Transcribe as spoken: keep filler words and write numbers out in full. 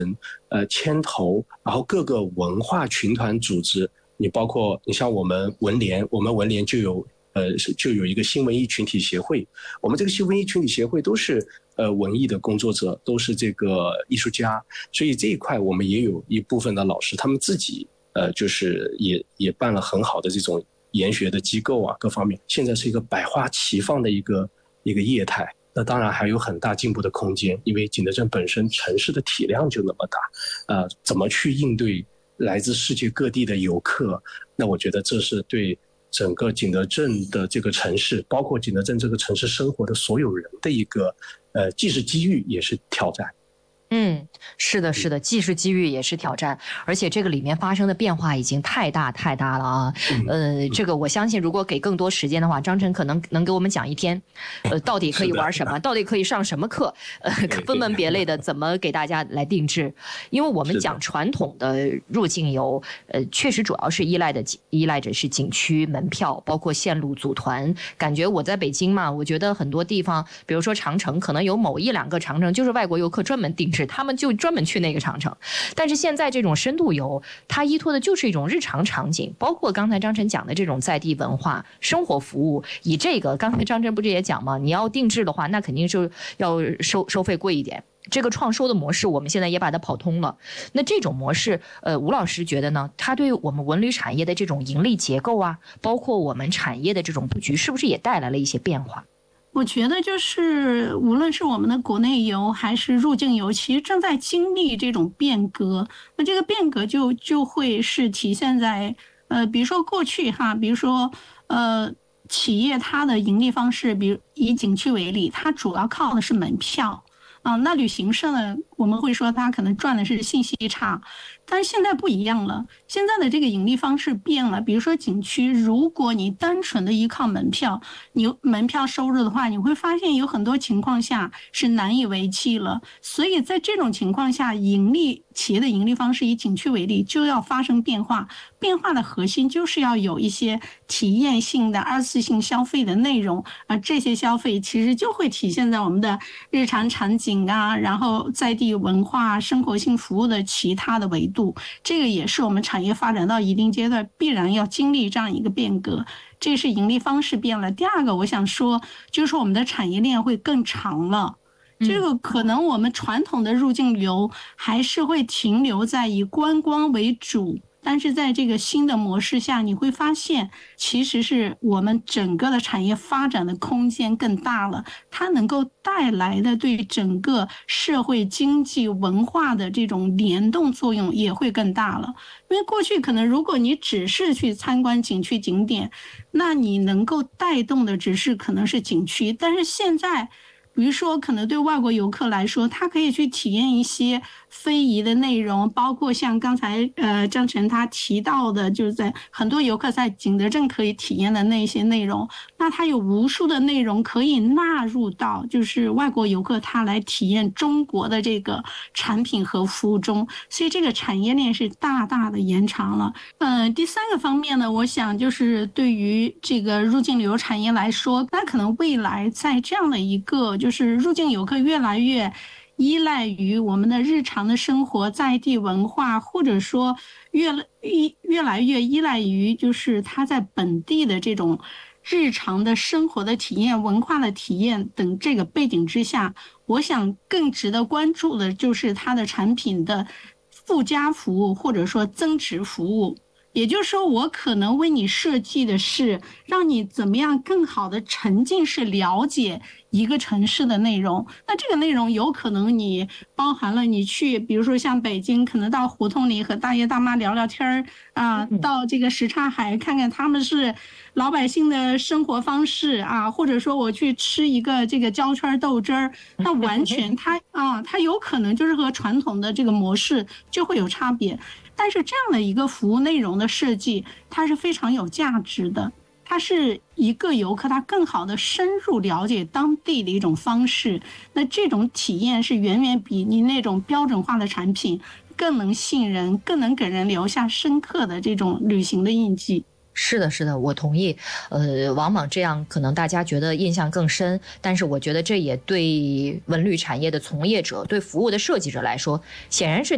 呃牵头，然后各个文化群团组织，你包括你像我们文联，我们文联就有呃就有一个新文艺群体协会，我们这个新文艺群体协会都是呃文艺的工作者，都是这个艺术家，所以这一块我们也有一部分的老师，他们自己呃就是也也办了很好的这种研学的机构啊，各方面现在是一个百花齐放的一个一个业态。那当然还有很大进步的空间，因为景德镇本身城市的体量就那么大，呃，怎么去应对来自世界各地的游客？那我觉得这是对整个景德镇的这个城市，包括景德镇这个城市生活的所有人的一个，呃，既是机遇也是挑战。 嗯，是的，是的，既是机遇也是挑战，而且这个里面发生的变化已经太大太大了啊！呃，这个我相信，如果给更多时间的话，张晨可能能给我们讲一天，呃，到底可以玩什么，到底可以上什么课，呃，分门别类的怎么给大家来定制。因为我们讲传统的入境游，呃，确实主要是依赖的依赖着是景区门票，包括线路组团。感觉我在北京嘛，我觉得很多地方，比如说长城，可能有某一两个长城就是外国游客专门定制。他们就专门去那个长城，但是现在这种深度游，它依托的就是一种日常场景，包括刚才张晨讲的这种在地文化、生活服务。以这个，刚才张晨不是也讲吗？你要定制的话，那肯定是要收收费贵一点。这个创收的模式，我们现在也把它跑通了。那这种模式，呃，吴老师觉得呢？它对我们文旅产业的这种盈利结构啊，包括我们产业的这种布局，是不是也带来了一些变化？ 我觉得就是无论是我们的国内游还是入境游，其实正在经历这种变革。那这个变革就就会是体现在呃，比如说过去哈，比如说呃，企业它的盈利方式，比如以景区为例，它主要靠的是门票。啊，那旅行社呢，我们会说它可能赚的是信息差，但是现在不一样了，现在的这个盈利方式变了。比如说景区，如果你单纯的依靠门票，你门票收入的话，你会发现有很多情况下是难以为继了。所以在这种情况下，盈利企业的盈利方式以景区为例，就要发生变化。变化的核心就是要有一些体验性的二次性消费的内容，而这些消费其实就会体现在我们的日常场景啊，然后在地文化、生活性服务的其他的维度。这个也是我们产业发展到一定阶段必然要经历这样一个变革。这是盈利方式变了。第二个我想说，就是我们的产业链会更长了。这个可能我们传统的入境游还是会停留在以观光为主，但是在这个新的模式下，你会发现其实是我们整个的产业发展的空间更大了，它能够带来的对整个社会经济文化的这种联动作用也会更大了。因为过去可能如果你只是去参观景区景点，那你能够带动的只是可能是景区，但是现在比如说可能对外国游客来说，他可以去体验一些非遗的内容，包括像刚才呃张晨他提到的，就是在很多游客在景德镇可以体验的那些内容，那他有无数的内容可以纳入到就是外国游客他来体验中国的这个产品和服务中，所以这个产业链是大大的延长了。嗯、呃，第三个方面呢，我想就是对于这个入境旅游产业来说，那可能未来在这样的一个就是入境游客越来越依赖于我们的日常的生活在地文化，或者说越越越来越依赖于就是他在本地的这种日常的生活的体验、文化的体验等这个背景之下，我想更值得关注的就是它的产品的附加服务或者说增值服务。也就是说，我可能为你设计的是让你怎么样更好的沉浸式了解一个城市的内容。那这个内容有可能你包含了你去比如说像北京可能到胡同里和大爷大妈聊聊天啊，到这个什刹海看看他们是老百姓的生活方式啊，或者说我去吃一个这个焦圈豆汁儿，那完全它啊它有可能就是和传统的这个模式就会有差别。但是这样的一个服务内容的设计，它是非常有价值的，它是一个游客他更好的深入了解当地的一种方式，那这种体验是远远比你那种标准化的产品更能信任，更能给人留下深刻的这种旅行的印记。 是的，是的，我同意。呃，往往这样可能大家觉得印象更深，但是我觉得这也对文旅产业的从业者、对服务的设计者来说，显然是